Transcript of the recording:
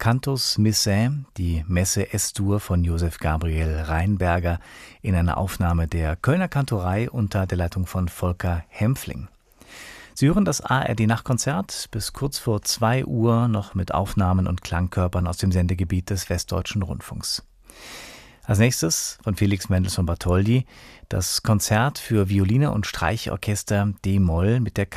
Cantus Missae, die Messe S-Dur von Josef Gabriel Rheinberger in einer Aufnahme der Kölner Kantorei unter der Leitung von Volker Hempfling. Sie hören das ARD-Nachtkonzert bis kurz vor 2 Uhr noch mit Aufnahmen und Klangkörpern aus dem Sendegebiet des Westdeutschen Rundfunks. Als nächstes von Felix Mendelssohn Bartholdy das Konzert für Violine und Streichorchester d-Moll mit der